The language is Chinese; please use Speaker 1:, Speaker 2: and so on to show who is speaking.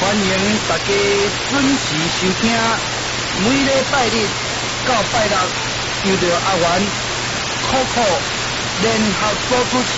Speaker 1: 欢迎大家准时收听，每礼拜日到拜六，由着阿元、Coco联合所主持